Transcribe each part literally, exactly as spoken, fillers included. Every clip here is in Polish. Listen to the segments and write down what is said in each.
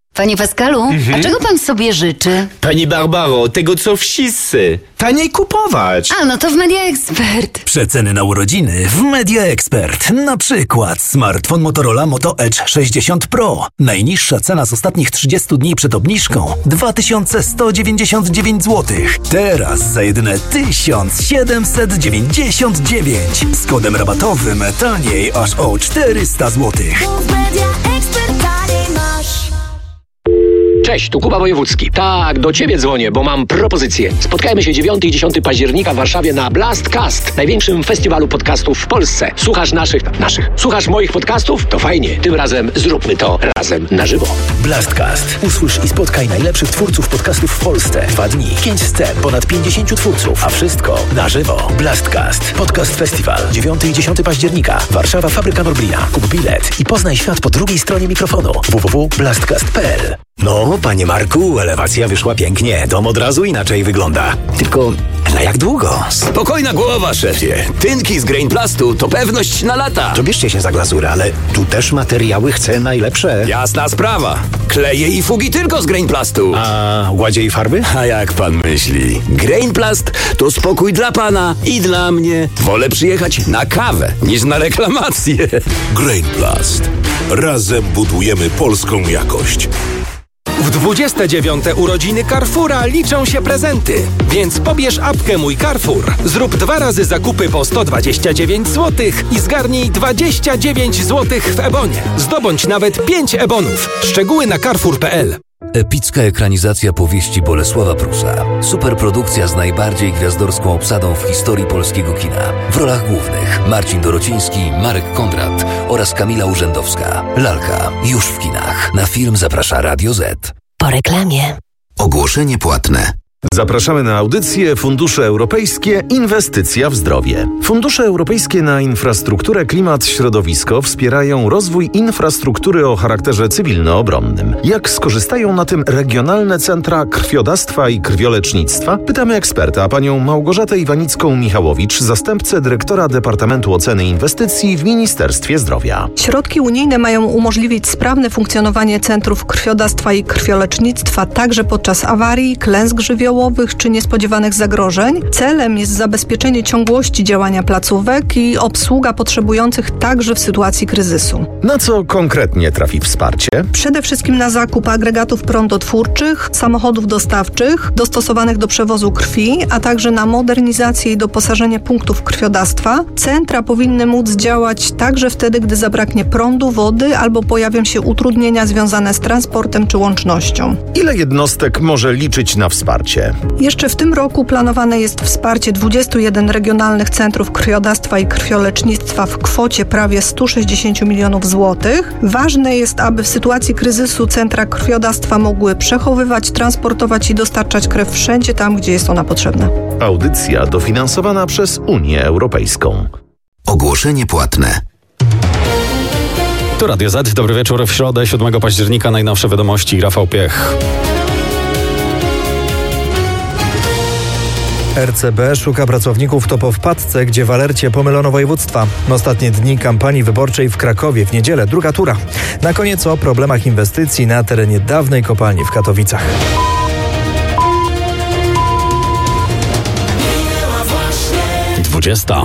Panie Pascalu, Mhm. a czego pan sobie życzy? Pani Barbaro, tego co wszyscy. Taniej kupować. A, no to w Media Expert. Przeceny na urodziny w Media Expert. Na przykład smartfon Motorola Moto Edge sześćdziesiąt Pro. Najniższa cena z ostatnich trzydziestu dni przed obniżką dwa tysiące sto dziewięćdziesiąt dziewięć złotych. Teraz za jedyne tysiąc siedemset dziewięćdziesiąt dziewięć. Z kodem rabatowym taniej aż o czterysta złotych. Cześć, tu Kuba Wojewódzki. Tak, do ciebie dzwonię, bo mam propozycję. Spotkajmy się dziewiątego i dziesiątego października w Warszawie na Blastcast, największym festiwalu podcastów w Polsce. Słuchasz naszych, naszych, słuchasz moich podcastów? To fajnie. Tym razem zróbmy to razem na żywo. Blastcast. Usłysz i spotkaj najlepszych twórców podcastów w Polsce. Dwa dni, pięć scen, ponad pięćdziesięciu twórców, a wszystko na żywo. Blastcast. Podcast Festiwal. dziewiątego i dziesiątego października. Warszawa, Fabryka Norblina. Kup bilet i poznaj świat po drugiej stronie mikrofonu. w w w kropka blastcast kropka p l. No, panie Marku, elewacja wyszła pięknie. Dom od razu inaczej wygląda. Tylko na jak długo? Spokojna głowa, szefie. Tynki z Grainplastu to pewność na lata. To bierzcie się za glazurę, ale tu też materiały chcę najlepsze. Jasna sprawa. Kleje i fugi tylko z Grainplastu. A ładzie i farby? A jak pan myśli? Grainplast to spokój dla pana i dla mnie. Wolę przyjechać na kawę niż na reklamację. Grainplast. Razem budujemy polską jakość. W dwudzieste dziewiąte urodziny Carrefoura liczą się prezenty, więc pobierz apkę Mój Carrefour. Zrób dwa razy zakupy po sto dwadzieścia dziewięć złotych i zgarnij dwadzieścia dziewięć złotych w Ebonie. Zdobądź nawet pięć Ebonów. Szczegóły na carrefour kropka p l. Epicka ekranizacja powieści Bolesława Prusa. Superprodukcja z najbardziej gwiazdorską obsadą w historii polskiego kina. W rolach głównych Marcin Dorociński, Marek Kondrat oraz Kamila Urzędowska. Lalka już w kinach. Na film zaprasza Radio Z. Po reklamie. Ogłoszenie płatne. Zapraszamy na audycję Fundusze Europejskie Inwestycja w zdrowie. Fundusze europejskie na infrastrukturę, klimat, środowisko wspierają rozwój infrastruktury o charakterze cywilno-obronnym. Jak skorzystają na tym regionalne centra krwiodawstwa i krwiolecznictwa? Pytamy eksperta, panią Małgorzatę Iwanicką-Michałowicz, zastępcę dyrektora Departamentu Oceny Inwestycji w Ministerstwie Zdrowia. Środki unijne mają umożliwić sprawne funkcjonowanie centrów krwiodawstwa i krwiolecznictwa także podczas awarii, klęsk żywiołowych czy niespodziewanych zagrożeń. Celem jest zabezpieczenie ciągłości działania placówek i obsługa potrzebujących także w sytuacji kryzysu. Na co konkretnie trafi wsparcie? Przede wszystkim na zakup agregatów prądotwórczych, samochodów dostawczych dostosowanych do przewozu krwi, a także na modernizację i doposażenie punktów krwiodawstwa. Centra powinny móc działać także wtedy, gdy zabraknie prądu, wody albo pojawią się utrudnienia związane z transportem czy łącznością. Ile jednostek może liczyć na wsparcie? Jeszcze w tym roku planowane jest wsparcie dwudziestu jeden regionalnych centrów krwiodawstwa i krwiolecznictwa w kwocie prawie stu sześćdziesięciu milionów złotych. Ważne jest, aby w sytuacji kryzysu centra krwiodawstwa mogły przechowywać, transportować i dostarczać krew wszędzie tam, gdzie jest ona potrzebna. Audycja dofinansowana przez Unię Europejską. Ogłoszenie płatne. Tu Radio Z. Dobry wieczór. W środę, siódmego października, najnowsze wiadomości. Rafał Piech. R C B szuka pracowników to po wpadce, gdzie w alercie pomylono województwa. Ostatnie dni kampanii wyborczej w Krakowie, w niedzielę druga tura. Na koniec o problemach inwestycji na terenie dawnej kopalni w Katowicach. dwudziesta.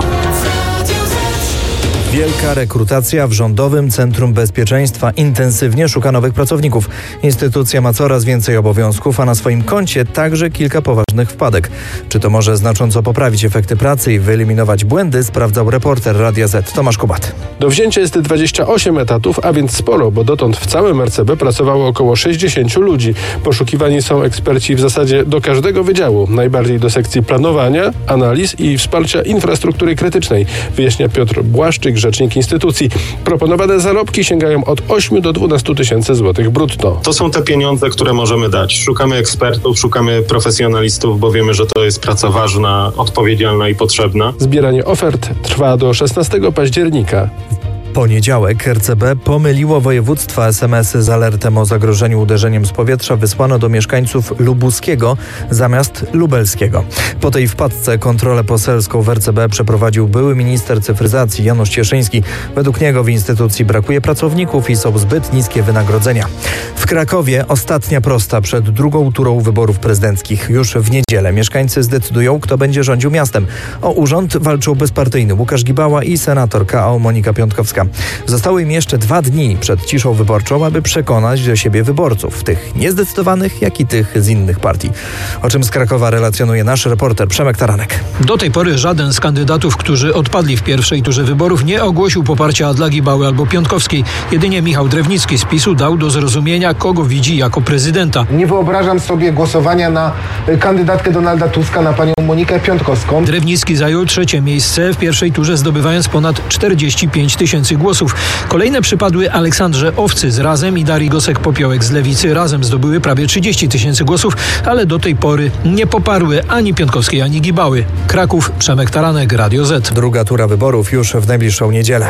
Wielka rekrutacja w Rządowym Centrum Bezpieczeństwa. Intensywnie szuka nowych pracowników. Instytucja ma coraz więcej obowiązków, a na swoim koncie także kilka poważnych wpadek. Czy to może znacząco poprawić efekty pracy i wyeliminować błędy, sprawdzał reporter Radia Z Tomasz Kubat. Do wzięcia jest dwadzieścia osiem etatów, a więc sporo, bo dotąd w całym R C B pracowało około sześćdziesięciu ludzi. Poszukiwani są eksperci w zasadzie do każdego wydziału, najbardziej do sekcji planowania, analiz i wsparcia infrastruktury krytycznej, wyjaśnia Piotr Błaszczyk, rzecznik instytucji. Proponowane zarobki sięgają od ośmiu do dwunastu tysięcy złotych brutto. To są te pieniądze, które możemy dać. Szukamy ekspertów, szukamy profesjonalistów, bo wiemy, że to jest praca ważna, odpowiedzialna i potrzebna. Zbieranie ofert trwa do szesnastego października. Poniedziałek R C B pomyliło województwa. S M S-y z alertem o zagrożeniu uderzeniem z powietrza wysłano do mieszkańców lubuskiego zamiast lubelskiego. Po tej wpadce kontrolę poselską w R C B przeprowadził były minister cyfryzacji Janusz Cieszyński. Według niego w instytucji brakuje pracowników i są zbyt niskie wynagrodzenia. W W Krakowie ostatnia prosta przed drugą turą wyborów prezydenckich. Już w niedzielę mieszkańcy zdecydują, kto będzie rządził miastem. O urząd walczą bezpartyjny Łukasz Gibała i senator K O Monika Piątkowska. Zostały im jeszcze dwa dni przed ciszą wyborczą, aby przekonać do siebie wyborców, tych niezdecydowanych, jak i tych z innych partii. O czym z Krakowa relacjonuje nasz reporter Przemek Taranek. Do tej pory żaden z kandydatów, którzy odpadli w pierwszej turze wyborów, nie ogłosił poparcia dla Gibały albo Piątkowskiej. Jedynie Michał Drewnicki z PiSu dał do zrozumienia, kogo widzi jako prezydenta. Nie wyobrażam sobie głosowania na kandydatkę Donalda Tuska, na panią Monikę Piątkowską. Drewnicki zajął trzecie miejsce w pierwszej turze, zdobywając ponad czterdzieści pięć tysięcy głosów. Kolejne przypadły Aleksandrze Owcy z Razem i Darii Gosek-Popiołek z Lewicy. Razem zdobyły prawie trzydzieści tysięcy głosów, ale do tej pory nie poparły ani Piątkowskiej, ani Gibały. Kraków, Przemek Taranek, Radio Z. Druga tura wyborów już w najbliższą niedzielę.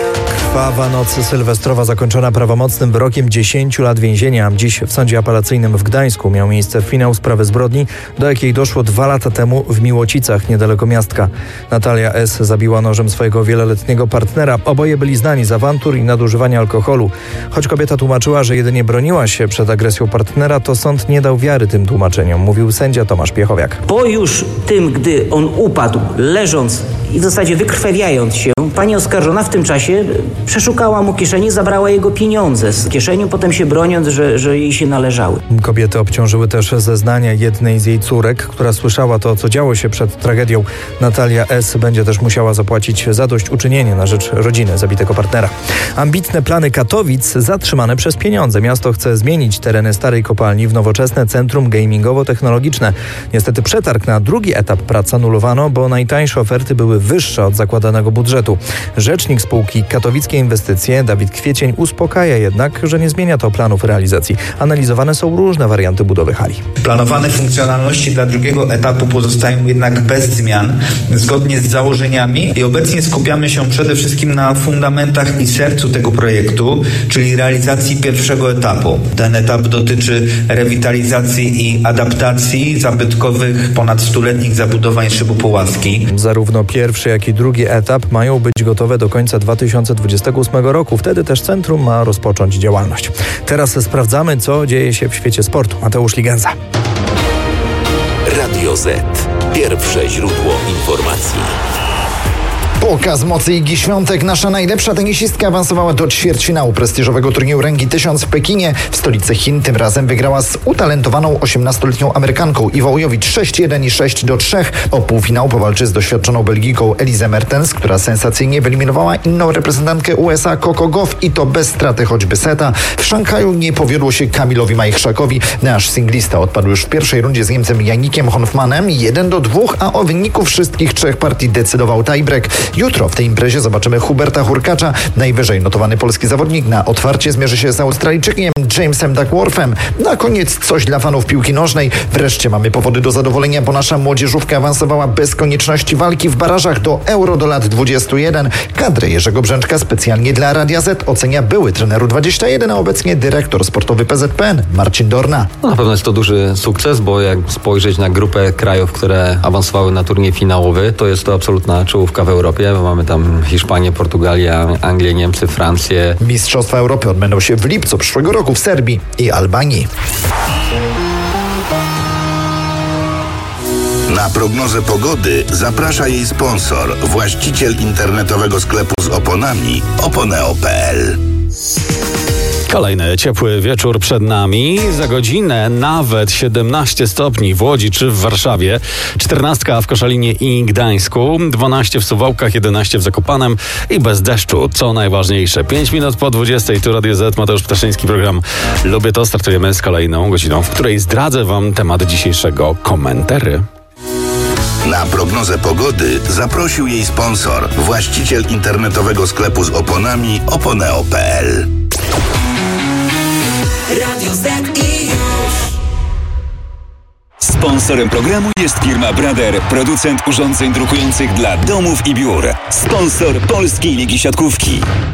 Krwawa noc sylwestrowa zakończona prawomocnym wyrokiem dziesięciu lat więzienia. Dziś w sądzie apelacyjnym w Gdańsku miał miejsce finał sprawy zbrodni, do jakiej doszło dwa lata temu w Miłocicach, niedaleko miastka. Natalia S. zabiła nożem swojego wieloletniego partnera. Oboje byli znani z awantur i nadużywania alkoholu. Choć kobieta tłumaczyła, że jedynie broniła się przed agresją partnera, to sąd nie dał wiary tym tłumaczeniom, mówił sędzia Tomasz Piechowiak. Po już tym, gdy on upadł, leżąc i w zasadzie wykrwawiając się, pani oskarżona w tym czasie przeszukała mu kieszeni, zabrała jego pieniądze z kieszeni, potem się broniąc, że, że jej się należały. Kobiety obciążyły też zeznania jednej z jej córek, która słyszała to, co działo się przed tragedią. Natalia S. będzie też musiała zapłacić zadośćuczynienie na rzecz rodziny zabitego partnera. Ambitne plany Katowic zatrzymane przez pieniądze. Miasto chce zmienić tereny starej kopalni w nowoczesne centrum gamingowo-technologiczne. Niestety przetarg na drugi etap prac anulowano, bo najtańsze oferty były wyższe od zakładanego budżetu. Rzecznik spółki Katowickie Inwestycje Dawid Kwiecień uspokaja jednak, że nie zmienia to planów realizacji. Analizowane są różne warianty budowy hali. Planowane funkcjonalności dla drugiego etapu pozostają jednak bez zmian, zgodnie z założeniami i obecnie skupiamy się przede wszystkim na fundamentach i sercu tego projektu, czyli realizacji pierwszego etapu. Ten etap dotyczy rewitalizacji i adaptacji zabytkowych ponad stuletnich zabudowań szybu Puławski. Zarówno pierwszy, jak i drugi etap mają być gotowe do końca dwa tysiące dwudziestego ósmego roku. Wtedy też centrum ma rozpocząć działalność. Teraz sprawdzamy, co dzieje się w świecie sportu. Mateusz Ligenza. Radio Z. Pierwsze źródło informacji. Pokaz mocy Igi Świątek. Nasza najlepsza tenisistka awansowała do ćwierćfinału prestiżowego turnieju Ręgi tysiąc w Pekinie. W stolicy Chin tym razem wygrała z utalentowaną osiemnastoletnią Amerykanką Iwą Jowicz sześć jeden i sześć do trzech. O półfinał powalczy z doświadczoną Belgijką Elizę Mertens, która sensacyjnie wyeliminowała inną reprezentantkę U S A Coco Gauff i to bez straty choćby seta. W Szanghaju nie powiodło się Kamilowi Majchrzakowi. Nasz singlista odpadł już w pierwszej rundzie z Niemcem Janikiem Honfmanem jeden do dwóch, a o wyniku wszystkich trzech partii decydował tiebreak. Jutro w tej imprezie zobaczymy Huberta Hurkacza. Najwyżej notowany polski zawodnik na otwarcie zmierzy się z Australijczykiem Jamesem Duckworthem. Na koniec coś dla fanów piłki nożnej. Wreszcie mamy powody do zadowolenia, bo nasza młodzieżówka awansowała bez konieczności walki w barażach do Euro do lat dwudziestu jeden. Kadrę Jerzego Brzęczka specjalnie dla Radia Z ocenia były trener U dwadzieścia jeden, a obecnie dyrektor sportowy P Z P N Marcin Dorna. No, na pewno jest to duży sukces, bo jak spojrzeć na grupę krajów, które awansowały na turniej finałowy, to jest to absolutna czołówka w Europie, bo mamy tam Hiszpanię, Portugalię, Anglię, Niemcy, Francję. Mistrzostwa Europy odbędą się w lipcu przyszłego roku w Serbii i Albanii. Na prognozę pogody zaprasza jej sponsor, właściciel internetowego sklepu z oponami oponeo kropka p l. Kolejny ciepły wieczór przed nami. Za godzinę nawet siedemnaście stopni w Łodzi czy w Warszawie, czternaście w Koszalinie i Gdańsku, dwanaście w Suwałkach, jedenaście w Zakopanem i bez deszczu, co najważniejsze. pięć minut po dwudziestej, tu Radio Z, Mateusz Ptaszyński, program Lubię to. Startujemy z kolejną godziną, w której zdradzę wam temat dzisiejszego komentary. Na prognozę pogody zaprosił jej sponsor, właściciel internetowego sklepu z oponami oponeo kropka p l. Radio Z i już. Sponsorem programu jest firma Brother, producent urządzeń drukujących dla domów i biur. Sponsor Polskiej Ligi Siatkówki.